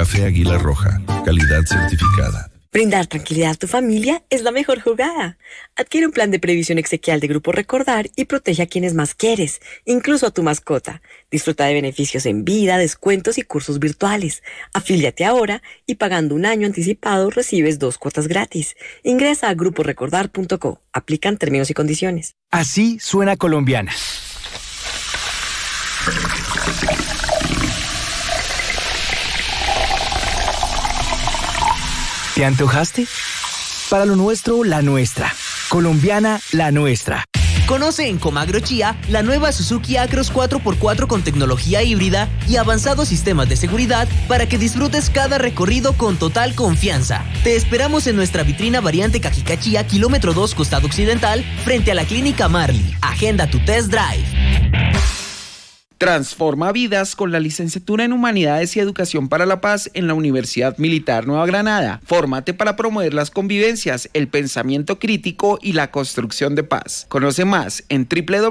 Café Águila Roja, calidad certificada. Brindar tranquilidad a tu familia es la mejor jugada. Adquiere un plan de previsión exequial de Grupo Recordar y protege a quienes más quieres, incluso a tu mascota. Disfruta de beneficios en vida, descuentos y cursos virtuales. Afíliate ahora y pagando un año anticipado recibes 2 cuotas gratis. Ingresa a gruporecordar.co. Aplican términos y condiciones. Así suena Colombiana. ¿Te antojaste? Para lo nuestro, la nuestra. Colombiana, la nuestra. Conoce en Comagro Chía la nueva Suzuki Acros 4x4 con tecnología híbrida y avanzados sistemas de seguridad para que disfrutes cada recorrido con total confianza. Te esperamos en nuestra vitrina variante Cajicachía, kilómetro 2, costado occidental, frente a la Clínica Marley. Agenda tu test drive. Transforma vidas con la licenciatura en Humanidades y Educación para la Paz en la Universidad Militar Nueva Granada. Fórmate para promover las convivencias, el pensamiento crítico y la construcción de paz. Conoce más en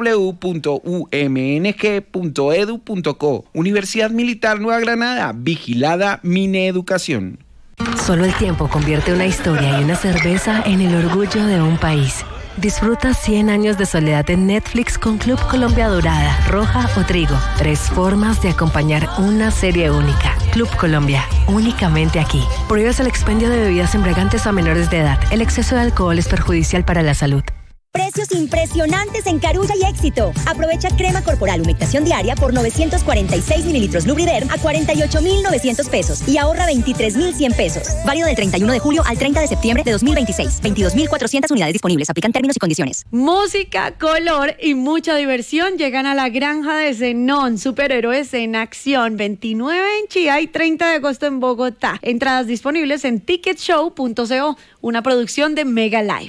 www.umng.edu.co. Universidad Militar Nueva Granada, vigilada Mineeducación. Solo el tiempo convierte una historia y una cerveza en el orgullo de un país. Disfruta 100 años de soledad en Netflix con Club Colombia Dorada, Roja o Trigo. 3 formas de acompañar una serie única. Club Colombia, únicamente aquí. Prohíbes el expendio de bebidas embriagantes a menores de edad. El exceso de alcohol es perjudicial para la salud. Precios impresionantes en Carulla y Éxito. Aprovecha crema corporal humectación diaria por 946 mililitros Lubriderm a 48,900 pesos y ahorra 23,100 pesos. Válido del 31 de julio al 30 de septiembre de 2026. 22,400 unidades disponibles. Aplican términos y condiciones. Música, color y mucha diversión llegan a la granja de Zenón. Superhéroes en acción. 29 en Chía y 30 de agosto en Bogotá. Entradas disponibles en ticketshow.co. Una producción de Mega Live.